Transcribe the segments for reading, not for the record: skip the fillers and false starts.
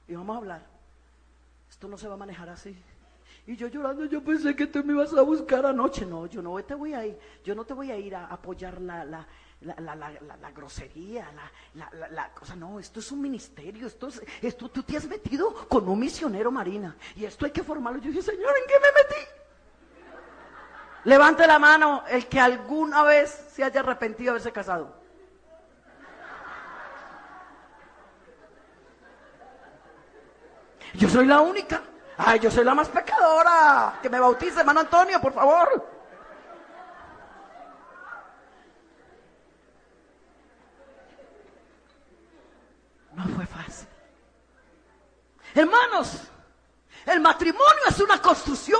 y vamos a hablar. Esto no se va a manejar así. Y yo llorando, yo pensé que tú me ibas a buscar anoche. No, yo no te voy a ir, yo no te voy a ir a apoyar la grosería, la cosa. No, esto es un ministerio, esto tú te has metido con un misionero, Marina, y esto hay que formarlo. Yo dije, Señor, ¿en qué me metí? Levante la mano el que alguna vez se haya arrepentido de haberse casado. Yo soy la única. Ay, yo soy la más pecadora. Que me bautice, hermano Antonio, por favor. No fue fácil. Hermanos, el matrimonio es una construcción.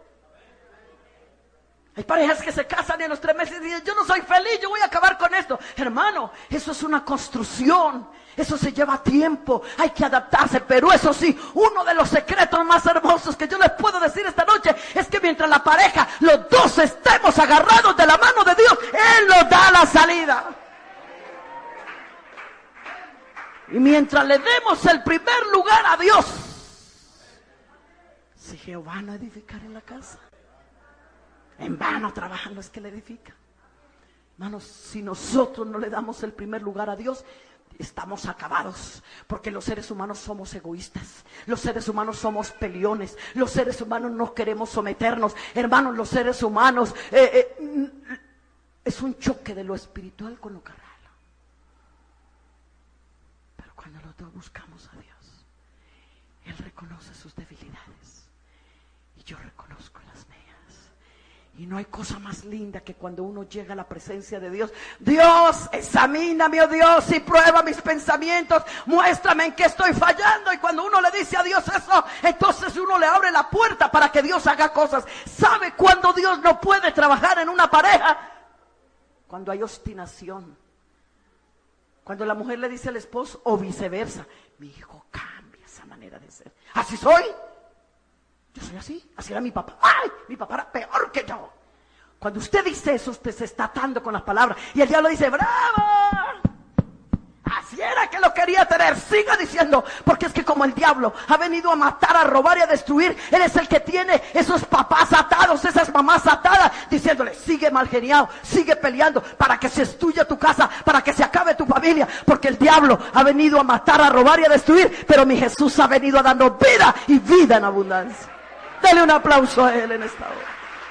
Hay parejas que se casan y a los 3 meses dicen, yo no soy feliz, yo voy a acabar con esto. Hermano, eso es una construcción. Eso se lleva tiempo, hay que adaptarse. Pero eso sí, uno de los secretos más hermosos que yo les puedo decir esta noche es que mientras la pareja, los dos estemos agarrados de la mano de Dios, Él nos da la salida. Y mientras le demos el primer lugar a Dios, si Jehová no edificara en la casa, en vano trabajan los que le edifican. Hermanos, si nosotros no le damos el primer lugar a Dios, estamos acabados, porque los seres humanos somos egoístas, los seres humanos somos peleones, los seres humanos no queremos someternos. Hermanos, los seres humanos es un choque de lo espiritual con lo carnal. Pero cuando los dos buscamos a Dios, Él reconoce sus debilidades y yo reconozco las mías. Y no hay cosa más linda que cuando uno llega a la presencia de Dios. Dios, examíname, oh Dios, y prueba mis pensamientos. Muéstrame en qué estoy fallando. Y cuando uno le dice a Dios eso, entonces uno le abre la puerta para que Dios haga cosas. ¿Sabe cuándo Dios no puede trabajar en una pareja? Cuando hay obstinación. Cuando la mujer le dice al esposo, o viceversa, mi hijo cambia esa manera de ser. ¿Así soy? Yo soy así, así era mi papá. ¡Ay! Mi papá era peor que yo. Cuando usted dice eso, usted se está atando con las palabras. Y el diablo dice, ¡bravo! Así era que lo quería tener. Siga diciendo, porque es que como el diablo ha venido a matar, a robar y a destruir, él es el que tiene esos papás atados, esas mamás atadas, diciéndole, sigue malgeniado, sigue peleando, para que se destruya tu casa, para que se acabe tu familia, porque el diablo ha venido a matar, a robar y a destruir, pero mi Jesús ha venido a darnos vida y vida en abundancia. Dale un aplauso a Él en esta hora.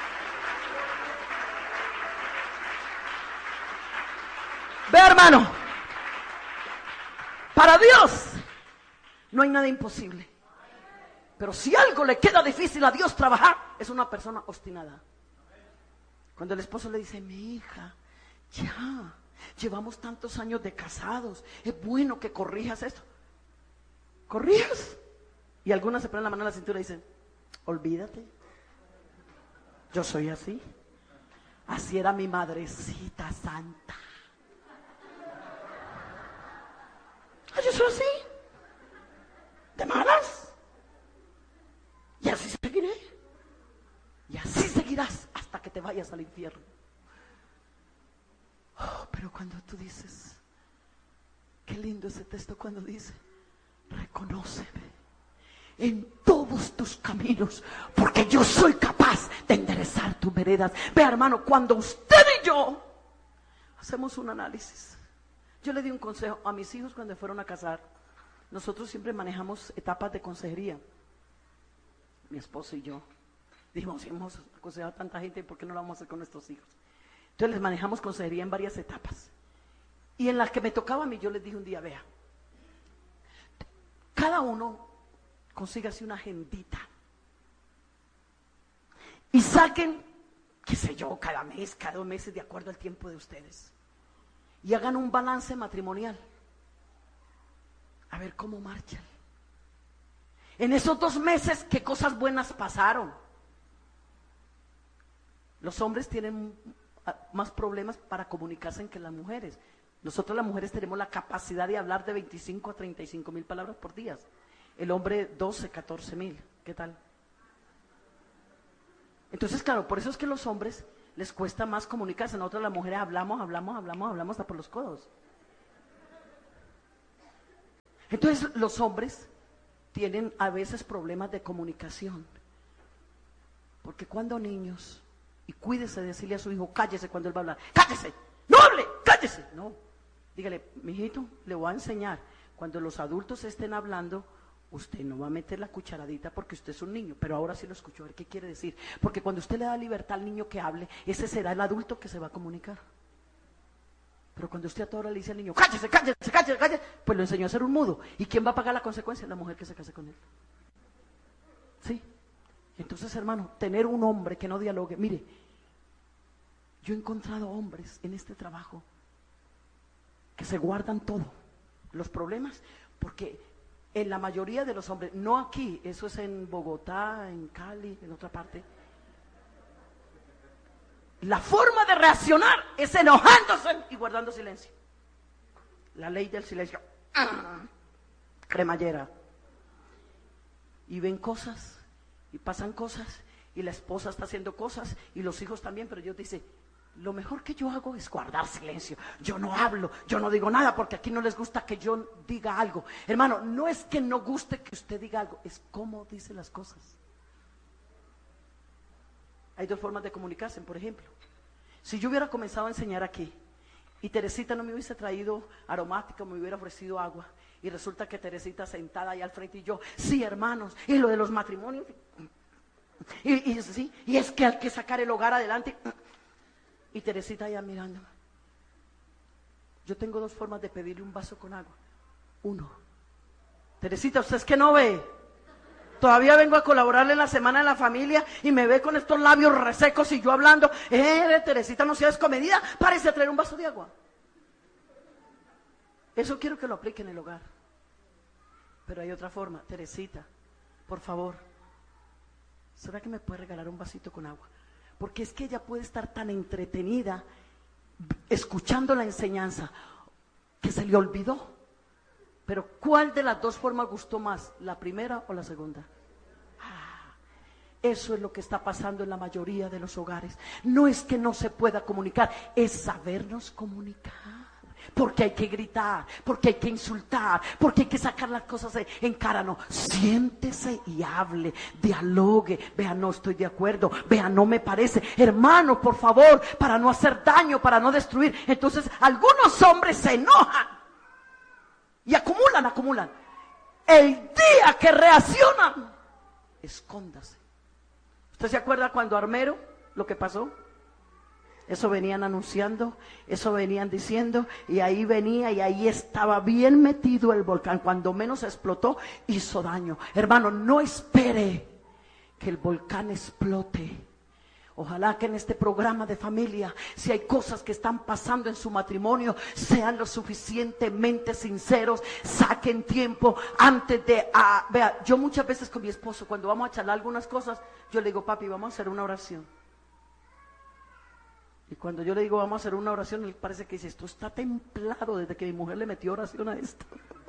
Ve, hermano, para Dios no hay nada imposible. Pero si algo le queda difícil a Dios trabajar, es una persona obstinada. Cuando el esposo le dice, mi hija, ya, llevamos tantos años de casados, es bueno que corrijas esto. ¿Corrijas? Y algunas se ponen la mano en la cintura y dicen, olvídate, yo soy así. Así era mi madrecita santa. Yo soy así, de malas. Y así seguiré. Y así seguirás hasta que te vayas al infierno. Oh, pero cuando tú dices, qué lindo ese texto cuando dice, reconóceme en todos tus caminos, porque yo soy capaz de enderezar tus veredas. Ve, hermano, cuando usted y yo hacemos un análisis. Yo le di un consejo a mis hijos cuando fueron a casar. Nosotros siempre manejamos etapas de consejería. Mi esposo y yo. Dijimos, si hemos aconsejado a tanta gente, ¿por qué no lo vamos a hacer con nuestros hijos? Entonces les manejamos consejería en varias etapas. Y en las que me tocaba a mí, yo les dije un día, vea, cada uno consígase una agendita. Y saquen, qué sé yo, cada mes, cada 2 meses, de acuerdo al tiempo de ustedes. Y hagan un balance matrimonial. A ver cómo marchan. En esos 2 meses, ¿qué cosas buenas pasaron? Los hombres tienen más problemas para comunicarse que las mujeres. Nosotros las mujeres tenemos la capacidad de hablar de 25 a 35 mil palabras por día. El hombre 12, 14 mil. ¿Qué tal? Entonces, claro, por eso es que los hombres les cuesta más comunicarse. Nosotros las mujeres hablamos hasta por los codos. Entonces los hombres tienen a veces problemas de comunicación. Porque cuando niños, y cuídese de decirle a su hijo, cállese cuando él va a hablar, cállese, no hable, cállese. No, dígale, mijito, le voy a enseñar, cuando los adultos estén hablando, usted no va a meter la cucharadita porque usted es un niño, pero ahora sí lo escucho, a ver qué quiere decir. Porque cuando usted le da libertad al niño que hable, ese será el adulto que se va a comunicar. Pero cuando usted a toda hora le dice al niño, cállese, cállese, cállese, cállese, pues lo enseñó a ser un mudo. ¿Y quién va a pagar la consecuencia? La mujer que se case con él. ¿Sí? Entonces, hermano, tener un hombre que no dialogue. Mire, yo he encontrado hombres en este trabajo que se guardan todo, los problemas, porque en la mayoría de los hombres, no aquí, eso es en Bogotá, en Cali, en otra parte, la forma de reaccionar es enojándose y guardando silencio. La ley del silencio. Cremallera. Y ven cosas, y pasan cosas, y la esposa está haciendo cosas, y los hijos también, pero Dios dice, lo mejor que yo hago es guardar silencio. Yo no hablo, yo no digo nada, porque aquí no les gusta que yo diga algo. Hermano, no es que no guste que usted diga algo, es cómo dice las cosas. Hay dos formas de comunicarse, por ejemplo. Si yo hubiera comenzado a enseñar aquí y Teresita no me hubiese traído aromática, me hubiera ofrecido agua, y resulta que Teresita sentada ahí al frente y yo, sí, hermanos, y lo de los matrimonios, sí, y es que hay que sacar el hogar adelante, y Teresita allá mirándome. Yo tengo dos formas de pedirle un vaso con agua. Uno, Teresita, ¿usted es que no ve? Todavía vengo a colaborarle en la Semana de la Familia y me ve con estos labios resecos y yo hablando, Teresita, no sea descomedida, párese a traer un vaso de agua. Eso quiero que lo aplique en el hogar. Pero hay otra forma, Teresita, por favor, ¿será que me puede regalar un vasito con agua? Porque es que ella puede estar tan entretenida escuchando la enseñanza que se le olvidó. Pero ¿cuál de las dos formas gustó más? ¿La primera o la segunda? Eso es lo que está pasando en la mayoría de los hogares. No es que no se pueda comunicar, es sabernos comunicar. Porque hay que gritar, porque hay que insultar, porque hay que sacar las cosas en cara. No, siéntese y hable, dialogue. Vea, no estoy de acuerdo, vea, no me parece. Hermano, por favor, para no hacer daño, para no destruir. Entonces, algunos hombres se enojan y acumulan. El día que reaccionan, escóndase. ¿Usted se acuerda cuando Armero, lo que pasó? Eso venían anunciando, eso venían diciendo, y ahí venía, y ahí estaba bien metido el volcán. Cuando menos explotó, hizo daño. Hermano, no espere que el volcán explote. Ojalá que en este programa de familia, si hay cosas que están pasando en su matrimonio, sean lo suficientemente sinceros, saquen tiempo antes de... Vea, yo muchas veces con mi esposo, cuando vamos a charlar algunas cosas, yo le digo, papi, vamos a hacer una oración. Y cuando yo le digo, vamos a hacer una oración, él parece que dice, esto está templado desde que mi mujer le metió oración a esto.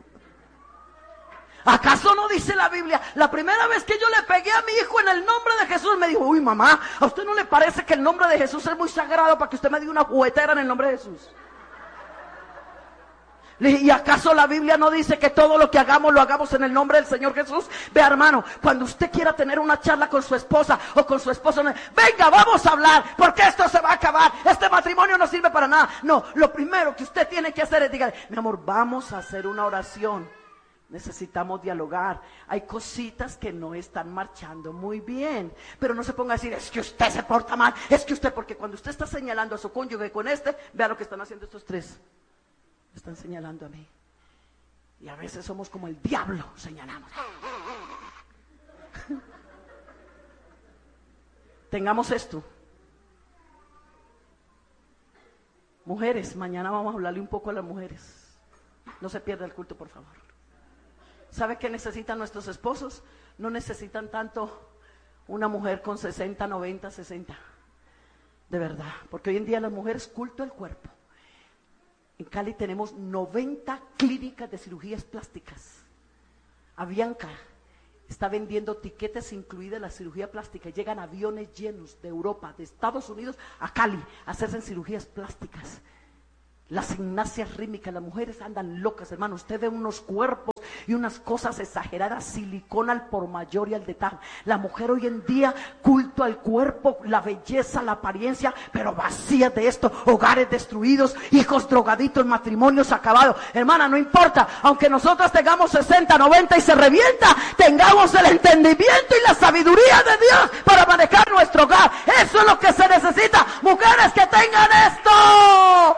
¿Acaso no dice la Biblia? La primera vez que yo le pegué a mi hijo en el nombre de Jesús, me dijo, uy mamá, ¿a usted no le parece que el nombre de Jesús es muy sagrado para que usted me diga una juguetera en el nombre de Jesús? Le dije, ¿y acaso la Biblia no dice que todo lo que hagamos lo hagamos en el nombre del Señor Jesús? Vea, hermano, cuando usted quiera tener una charla con su esposa o con su esposo, venga, vamos a hablar, porque esto se va a acabar, este matrimonio no sirve para nada. No, lo primero que usted tiene que hacer es dígale, mi amor, vamos a hacer una oración. Necesitamos dialogar. Hay cositas que no están marchando muy bien, pero no se ponga a decir, es que usted se porta mal, es que usted, porque cuando usted está señalando a su cónyuge con vea lo que están haciendo estos tres. Están señalando a mí. Y a veces somos como el diablo, señalamos. Tengamos esto. Mujeres, mañana vamos a hablarle un poco a las mujeres. No se pierda el culto, por favor. ¿Sabe qué necesitan nuestros esposos? No necesitan tanto una mujer con 60, 90, 60. De verdad, porque hoy en día las mujeres culto el cuerpo. En Cali tenemos 90 clínicas de cirugías plásticas. Avianca está vendiendo tiquetes incluidas la cirugía plástica. Llegan aviones llenos de Europa, de Estados Unidos a Cali a hacerse cirugías plásticas. Las gimnasias rítmicas, las mujeres andan locas, hermano. Usted ve unos cuerpos y unas cosas exageradas, silicona al por mayor y al detalle. La mujer hoy en día, culto al cuerpo, la belleza, la apariencia, pero vacía de esto, hogares destruidos, hijos drogaditos, matrimonios acabados. Hermana, no importa, aunque nosotros tengamos 60, 90 y se revienta, tengamos el entendimiento y la sabiduría de Dios para manejar nuestro hogar. Eso es lo que se necesita. Mujeres que tengan esto.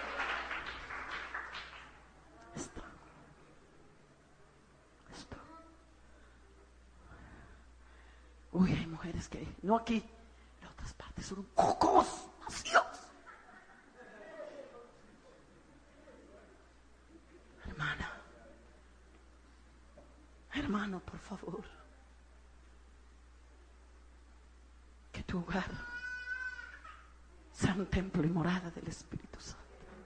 Uy, hay mujeres que, no aquí, en otras partes, son cocos vacíos. Hermana, hermano, por favor, que tu hogar sea un templo y morada del Espíritu Santo.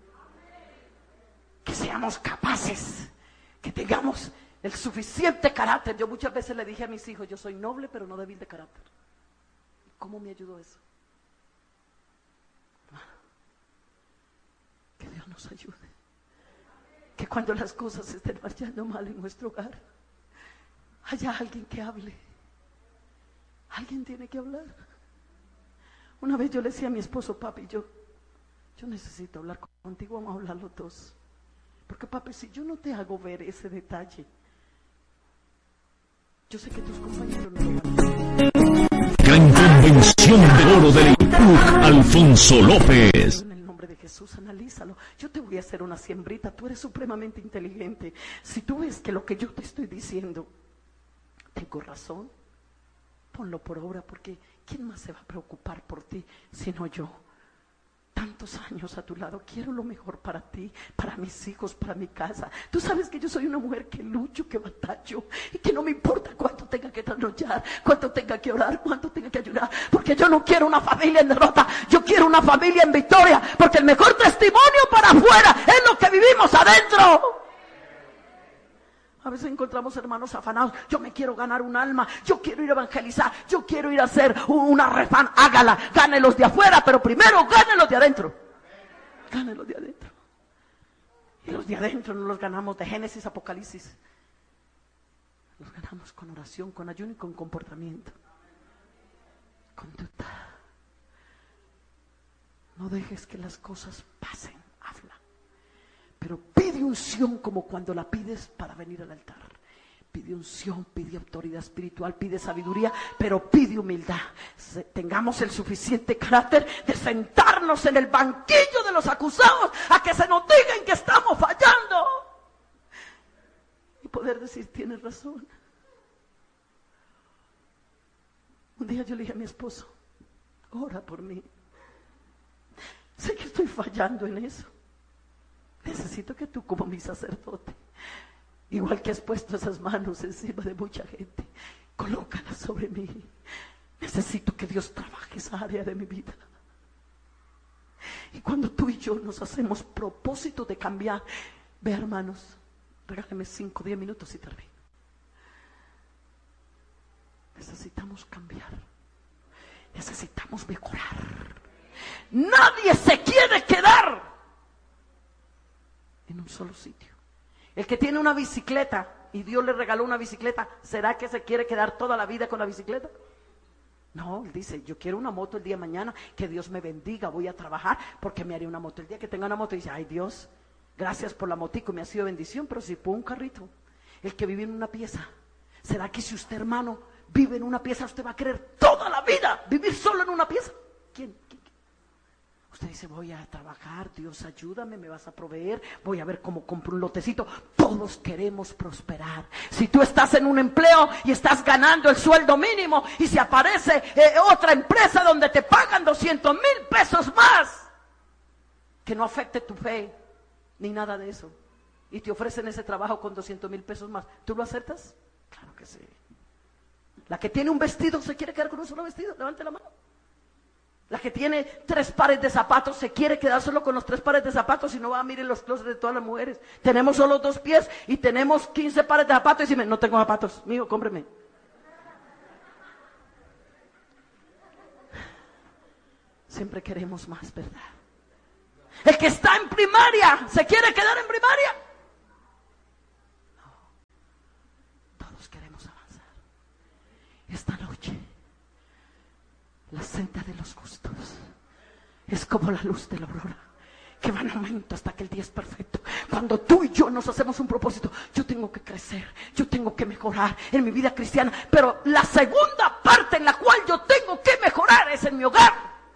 Que seamos capaces, que tengamos el suficiente carácter. Yo muchas veces le dije a mis hijos, yo soy noble pero no débil de carácter. ¿Cómo me ayudó eso? Que Dios nos ayude. Que cuando las cosas estén marchando mal en nuestro hogar, haya alguien que hable. Alguien tiene que hablar. Una vez yo le decía a mi esposo, papi, yo necesito hablar contigo, vamos a hablar los dos. Porque papi, si yo no te hago ver ese detalle, yo sé que tus compañeros no lo van a hacer. Gran Convención de Oro del IPUC, Alfonso López. En el nombre de Jesús, analízalo. Yo te voy a hacer una siembrita, tú eres supremamente inteligente. Si tú ves que lo que yo te estoy diciendo, tengo razón, ponlo por obra, porque ¿quién más se va a preocupar por ti sino yo? Tantos años a tu lado, quiero lo mejor para ti, para mis hijos, para mi casa. Tú sabes que yo soy una mujer que lucho, que batallo, y que no me importa cuánto tenga que trasnochar, cuánto tenga que orar, cuánto tenga que ayudar, porque yo no quiero una familia en derrota, yo quiero una familia en victoria, porque el mejor testimonio para afuera es lo que vivimos adentro. A veces encontramos hermanos afanados, yo me quiero ganar un alma, yo quiero ir a evangelizar, yo quiero ir a hacer una refán, hágala, gane los de afuera, pero primero gane los de adentro. Gane los de adentro. Y los de adentro no los ganamos de Génesis, Apocalipsis. Los ganamos con oración, con ayuno y con comportamiento. Conducta. No dejes que las cosas pasen, habla. Pero pide unción como cuando la pides para venir al altar. Pide unción, pide autoridad espiritual, pide sabiduría, pero pide humildad. Tengamos el suficiente carácter de sentarnos en el banquillo de los acusados a que se nos digan que estamos fallando. Y poder decir, tienes razón. Un día yo le dije a mi esposo, ora por mí. Sé que estoy fallando en eso. Necesito que tú, como mi sacerdote, igual que has puesto esas manos encima de mucha gente, colócalas sobre mí. Necesito que Dios trabaje esa área de mi vida. Y cuando tú y yo nos hacemos propósito de cambiar, ve, hermanos, regálame 5 o 10 minutos y termino. Necesitamos cambiar. Necesitamos mejorar. Nadie se quiere quedar en un solo sitio. El que tiene una bicicleta y Dios le regaló una bicicleta, ¿será que se quiere quedar toda la vida con la bicicleta? No, él dice, yo quiero una moto el día de mañana, que Dios me bendiga, voy a trabajar porque me haré una moto. El día que tenga una moto dice, ay Dios, gracias por la motico, me ha sido bendición, pero si pongo un carrito. El que vive en una pieza, ¿será que si usted, hermano, vive en una pieza, usted va a querer toda la vida vivir solo en una pieza? ¿Quién? Usted dice, voy a trabajar, Dios ayúdame, me vas a proveer, voy a ver cómo compro un lotecito. Todos queremos prosperar. Si tú estás en un empleo y estás ganando el sueldo mínimo y si aparece otra empresa donde te pagan 200,000 pesos más, que no afecte tu fe ni nada de eso, y te ofrecen ese trabajo con 200,000 pesos más, ¿tú lo aceptas? Claro que sí. La que tiene un vestido se quiere quedar con un solo vestido, levante la mano. La que tiene 3 pares de zapatos se quiere quedar solo con los 3 pares de zapatos y no va a mirar los closets de todas las mujeres. Tenemos solo 2 pies y tenemos 15 pares de zapatos y dicen, no tengo zapatos, mijo, cómpreme. Siempre queremos más, ¿verdad? El que está en primaria, ¿se quiere quedar en primaria? No. ¿Cuántos queremos avanzar? Esta noche, la senda de los justos es como la luz de la aurora, que va en aumento hasta que el día es perfecto. Cuando tú y yo nos hacemos un propósito, yo tengo que crecer, yo tengo que mejorar en mi vida cristiana, pero la segunda parte en la cual yo tengo que mejorar es en mi hogar.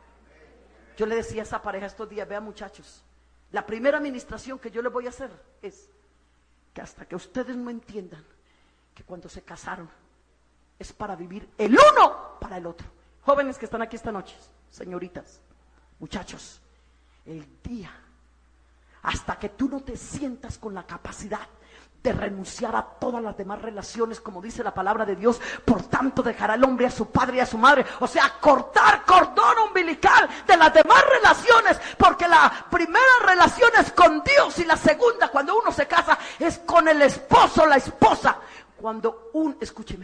Yo le decía a esa pareja estos días: vean, muchachos, la primera administración que yo les voy a hacer es que hasta que ustedes no entiendan que cuando se casaron es para vivir el uno para el otro. Jóvenes que están aquí esta noche, señoritas, muchachos, el día hasta que tú no te sientas con la capacidad de renunciar a todas las demás relaciones, como dice la palabra de Dios, por tanto dejará el hombre a su padre y a su madre, o sea, cortar cordón umbilical de las demás relaciones, porque la primera relación es con Dios y la segunda, cuando uno se casa, es con el esposo, la esposa. Escúcheme,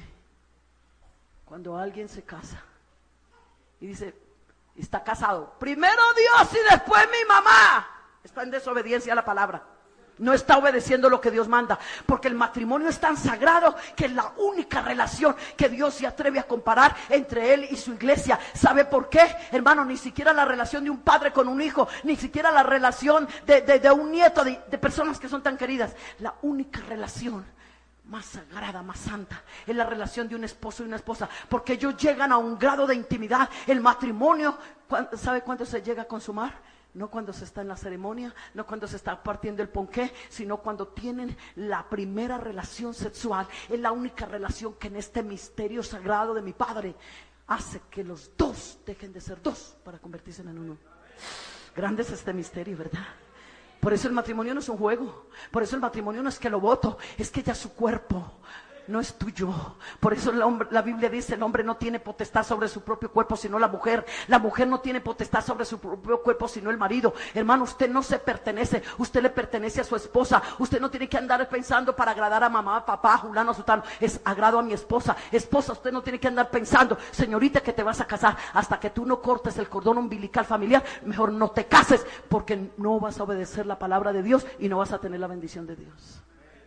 cuando alguien se casa y dice, está casado, primero Dios y después mi mamá, está en desobediencia a la palabra. No está obedeciendo lo que Dios manda, porque el matrimonio es tan sagrado que es la única relación que Dios se atreve a comparar entre Él y su iglesia. ¿Sabe por qué, hermano? Ni siquiera la relación de un padre con un hijo, ni siquiera la relación de un nieto, de personas que son tan queridas. La única relación más sagrada, más santa, es la relación de un esposo y una esposa, porque ellos llegan a un grado de intimidad. El matrimonio, ¿sabe cuándo se llega a consumar? No cuando se está en la ceremonia, no cuando se está partiendo el ponqué, sino cuando tienen la primera relación sexual. Es la única relación que en este misterio sagrado de mi Padre hace que los dos dejen de ser dos para convertirse en uno. Grande es este misterio, ¿verdad? Por eso el matrimonio no es un juego, por eso el matrimonio no es que lo voto, es que ya su cuerpo no es tuyo. Por eso la Biblia dice: el hombre no tiene potestad sobre su propio cuerpo sino la mujer no tiene potestad sobre su propio cuerpo sino el marido. Hermano, usted no se pertenece, usted le pertenece a su esposa. Usted no tiene que andar pensando para agradar a mamá, papá, fulano, sutano, es agrado a mi esposa. Esposa, usted no tiene que andar pensando, señorita, que te vas a casar, hasta que tú no cortes el cordón umbilical familiar, mejor no te cases, porque no vas a obedecer la palabra de Dios y no vas a tener la bendición de Dios.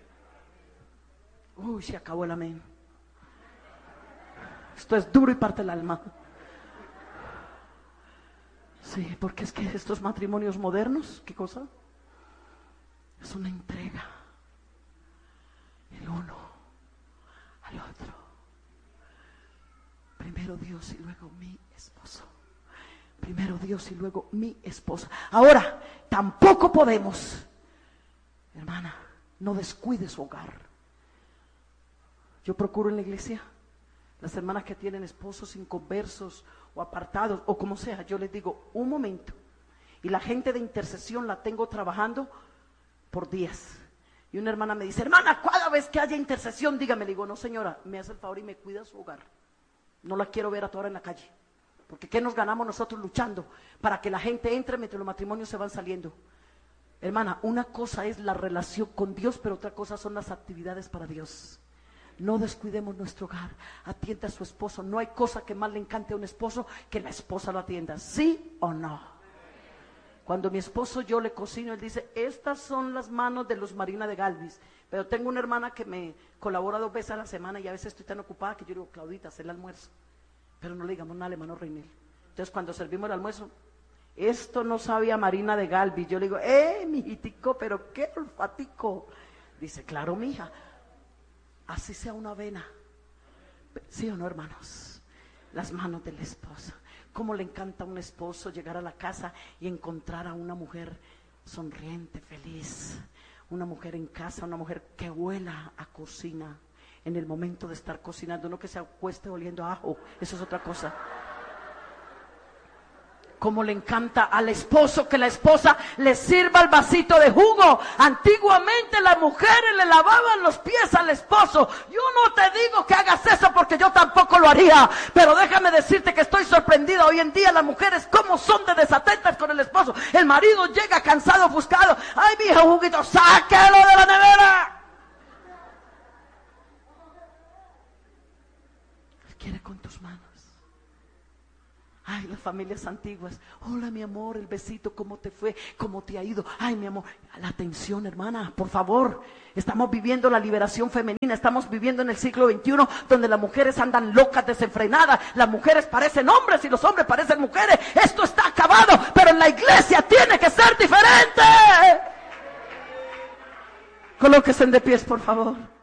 Uy, se acabó el amén. Esto es duro y parte el alma. Sí, porque es que estos matrimonios modernos, ¿qué cosa? Es una entrega, el uno al otro. Primero Dios y luego mi esposo. Primero Dios y luego mi esposa. Ahora, tampoco podemos, hermana, no descuide su hogar. Yo procuro en la iglesia, las hermanas que tienen esposos inconversos o apartados o como sea, yo les digo, un momento, y la gente de intercesión la tengo trabajando por días. Y una hermana me dice: hermana, cada vez que haya intercesión, dígame. Le digo: no, señora, me hace el favor y me cuida su hogar. No la quiero ver a toda hora en la calle, porque ¿qué nos ganamos nosotros luchando para que la gente entre mientras los matrimonios se van saliendo? Hermana, una cosa es la relación con Dios, pero otra cosa son las actividades para Dios. No descuidemos nuestro hogar, atienda a su esposo. No hay cosa que más le encante a un esposo que la esposa lo atienda, ¿sí o no? Cuando mi esposo, yo le cocino, él dice: estas son las manos de Luz Marina de Galvis. Pero tengo una hermana que me colabora 2 veces a la semana y a veces estoy tan ocupada que yo digo: Claudita, haz el almuerzo. Pero no le digamos nada al hermano Reinel. Entonces cuando servimos el almuerzo: esto no sabe a Marina de Galvis. Yo le digo: mijitico, pero qué olfatico. Dice: claro, mija. Así sea una avena. ¿Sí o no, hermanos? Las manos del esposo. Cómo le encanta a un esposo llegar a la casa y encontrar a una mujer sonriente, feliz. Una mujer en casa, una mujer que huela a cocina en el momento de estar cocinando, no que se acueste oliendo a ajo. Eso es otra cosa. Como le encanta al esposo que la esposa le sirva el vasito de jugo. Antiguamente las mujeres le lavaban los pies al esposo. Yo no te digo que hagas eso, porque yo tampoco lo haría, pero déjame decirte que estoy sorprendida hoy en día las mujeres cómo son de desatentas con el esposo. El marido llega cansado, ofuscado: ay, mija, un juguito, sáquelo de la nevera. Él quiere con tus manos. Ay, las familias antiguas. Hola, mi amor, el besito, ¿cómo te fue? ¿Cómo te ha ido? Ay, mi amor. La atención, hermana, por favor. Estamos viviendo la liberación femenina. Estamos viviendo en el siglo XXI, donde las mujeres andan locas, desenfrenadas. Las mujeres parecen hombres y los hombres parecen mujeres. Esto está acabado, pero en la iglesia tiene que ser diferente. Colóquense de pies, por favor.